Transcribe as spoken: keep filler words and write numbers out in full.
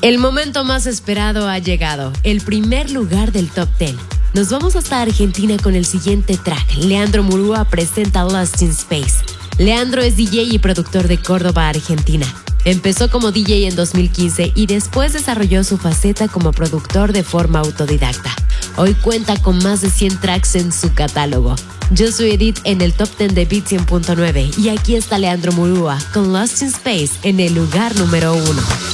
El momento más esperado ha llegado, el primer lugar del Top diez. Nos vamos hasta Argentina con el siguiente track. Leandro Murúa presenta Lost in Space. Leandro es D J y productor de Córdoba, Argentina. Empezó como D J en dos mil quince y después desarrolló su faceta como productor de forma autodidacta. Hoy cuenta con más de cien tracks en su catálogo. Yo soy Edith en el Top diez de Beat cien punto nueve y aquí está Leandro Murúa con Lost in Space en el lugar número uno.